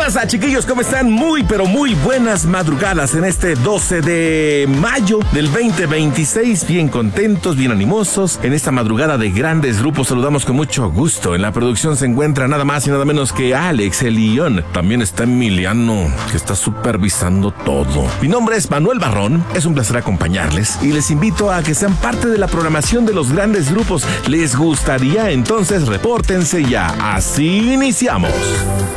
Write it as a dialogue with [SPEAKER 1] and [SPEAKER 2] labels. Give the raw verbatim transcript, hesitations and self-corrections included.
[SPEAKER 1] pasa, chiquillos? ¿Cómo están? Muy, pero muy buenas madrugadas en este doce de mayo del veinte veintiséis. Bien contentos, bien animosos. En esta madrugada de grandes grupos saludamos con mucho gusto. En la producción se encuentra nada más y nada menos que Alex, el León. También está Emiliano, que está supervisando todo. Mi nombre es Manuel Barrón. Es un placer acompañarles y les invito a que sean parte de la programación de los grandes grupos. ¿Les gustaría? Entonces repórtense ya. Así iniciamos.